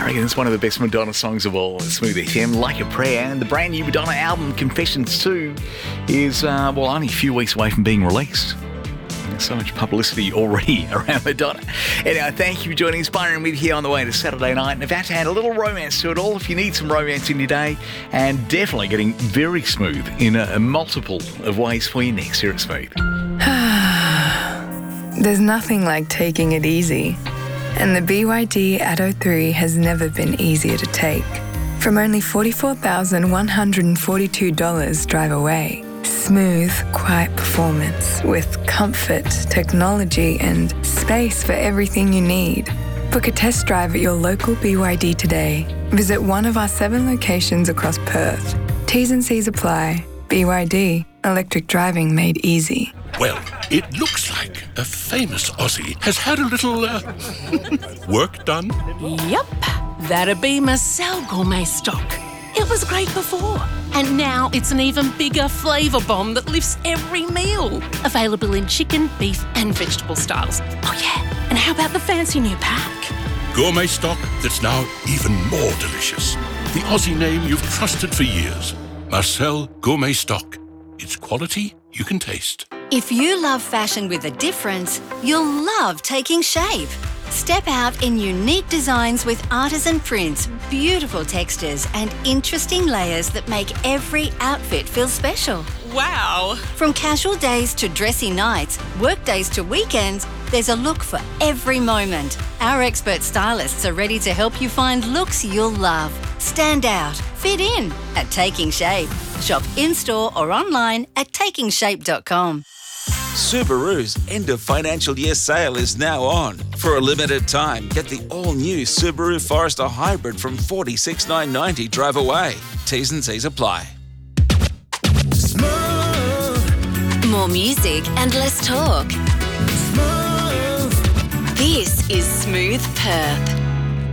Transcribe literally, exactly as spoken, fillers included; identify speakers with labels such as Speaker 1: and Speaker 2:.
Speaker 1: I reckon it's one of the best Madonna songs of all. Smooth F M, Like a Prayer. And the brand new Madonna album, Confessions two, is, uh, well, only a few weeks away from being released. There's so much publicity already around Madonna. Anyway, thank you for joining Inspiring with here on the way to Saturday night. And about to add a little romance to it all if you need some romance in your day. And definitely getting very smooth in a, a multiple of ways for you next here at Smooth.
Speaker 2: There's nothing like taking it easy. And the B Y D Atto three has never been easier to take. From only forty-four thousand one hundred forty-two dollars drive away. Smooth, quiet performance with comfort, technology, and space for everything you need. Book a test drive at your local B Y D today. Visit one of our seven locations across Perth. T's and C's apply. B Y D, electric driving made easy.
Speaker 3: Well, it looks like a famous Aussie has had a little, uh, work done.
Speaker 4: Yep, that'd be Marcel Gourmet Stock. It was great before, and now it's an even bigger flavour bomb that lifts every meal. Available in chicken, beef and vegetable styles. Oh yeah, and how about the fancy new pack?
Speaker 3: Gourmet Stock that's now even more delicious. The Aussie name you've trusted for years. Marcel Gourmet Stock. It's quality you can taste.
Speaker 5: If you love fashion with a difference, you'll love Taking Shape. Step out in unique designs with artisan prints, beautiful textures and interesting layers that make every outfit feel special.
Speaker 4: Wow!
Speaker 5: From casual days to dressy nights, work days to weekends, there's a look for every moment. Our expert stylists are ready to help you find looks you'll love. Stand out, fit in at Taking Shape. Shop in-store or online at taking shape dot com.
Speaker 6: Subaru's end of financial year sale is now on. For a limited time, get the all-new Subaru Forester Hybrid from forty-six thousand nine hundred ninety dollars drive away. T's and C's apply.
Speaker 7: Smooth.
Speaker 5: More music and less talk.
Speaker 7: Smooth.
Speaker 5: This is Smooth Perth.